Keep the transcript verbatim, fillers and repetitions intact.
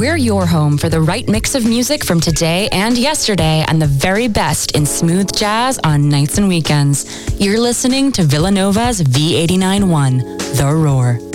We're your home for the right mix of music from today and yesterday and the very best in smooth jazz on nights and weekends. You're listening to Villanova's V eighty-nine point one, The Roar.